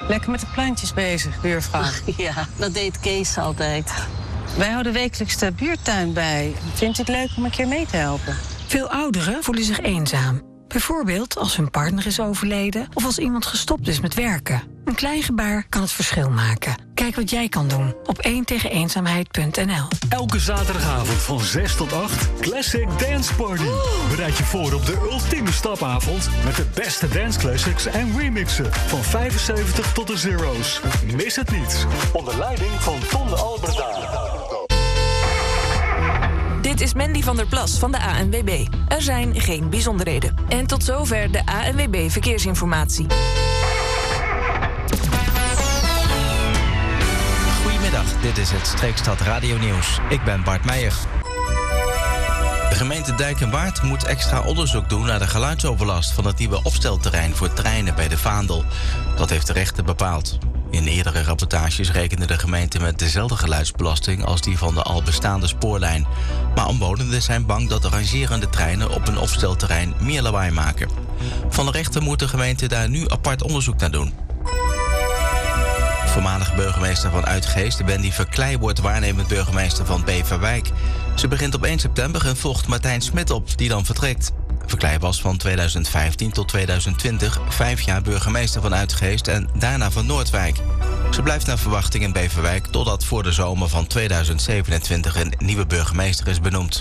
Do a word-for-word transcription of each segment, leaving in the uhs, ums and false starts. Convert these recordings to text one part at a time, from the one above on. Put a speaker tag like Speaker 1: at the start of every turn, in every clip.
Speaker 1: Lekker met de plantjes bezig, buurvrouw.
Speaker 2: Ja, dat deed Kees altijd.
Speaker 1: Wij houden wekelijks de buurtuin bij. Vindt u het leuk om een keer mee te helpen?
Speaker 3: Veel ouderen voelen zich eenzaam. Bijvoorbeeld als hun partner is overleden of als iemand gestopt is met werken. Een klein gebaar kan het verschil maken. Kijk wat jij kan doen op één tegen eenzaamheid punt n l.
Speaker 4: Elke zaterdagavond van zes tot acht Classic Dance Party. Bereid je voor op de ultieme stapavond met de beste dance classics en remixen van vijfenzeventig tot de zero's. Mis het niet. Onder leiding van Ton de Alberda.
Speaker 5: Dit is Mandy van der Plas van de A N W B. Er zijn geen bijzonderheden. En tot zover de A N W B Verkeersinformatie.
Speaker 6: Goedemiddag, dit is het Streekstad Radio Nieuws. Ik ben Bart Meijer. De gemeente Dijk en Waard moet extra onderzoek doen naar de geluidsoverlast van het nieuwe opstelterrein voor treinen bij de Vaandel. Dat heeft de rechter bepaald. In eerdere rapportages rekende de gemeente met dezelfde geluidsbelasting als die van de al bestaande spoorlijn. Maar omwonenden zijn bang dat de rangerende treinen op een opstelterrein meer lawaai maken. Van de rechter moet de gemeente daar nu apart onderzoek naar doen. Voormalig burgemeester van Uitgeest, Wendy Verkleij, wordt waarnemend burgemeester van Beverwijk. Ze begint op één september en volgt Martijn Smit op, die dan vertrekt. Verkleij was van tweeduizend vijftien tot tweeduizend twintig vijf jaar burgemeester van Uitgeest en daarna van Noordwijk. Ze blijft naar verwachting in Beverwijk totdat voor de zomer van tweeduizend zevenentwintig een nieuwe burgemeester is benoemd.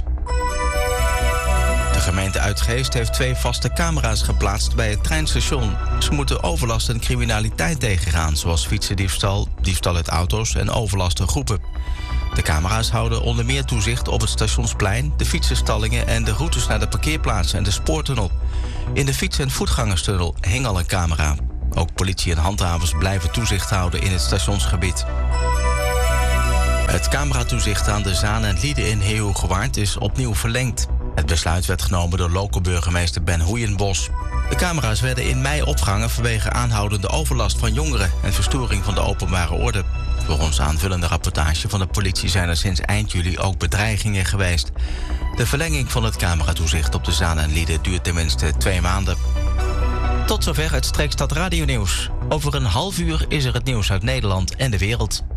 Speaker 6: De gemeente Uitgeest heeft twee vaste camera's geplaatst bij het treinstation. Ze moeten overlast en criminaliteit tegengaan, zoals fietsendiefstal, diefstal uit auto's en overlast door groepen. De camera's houden onder meer toezicht op het stationsplein, de fietsenstallingen en de routes naar de parkeerplaatsen en de spoortunnel. In de fiets- en voetgangerstunnel hing al een camera. Ook politie en handhavers blijven toezicht houden in het stationsgebied. Het cameratoezicht aan de Zaan en Lieden in Heerhugowaard is opnieuw verlengd. Het besluit werd genomen door lokale burgemeester Ben Hoeienbos. De camera's werden in mei opgehangen vanwege aanhoudende overlast van jongeren en verstoring van de openbare orde. Volgens aanvullende rapportage van de politie zijn er sinds eind juli ook bedreigingen geweest. De verlenging van het cameratoezicht op de Zaan en Lieden duurt tenminste twee maanden. Tot zover het Streekstad Radio Nieuws. Over een half uur is er het nieuws uit Nederland en de wereld.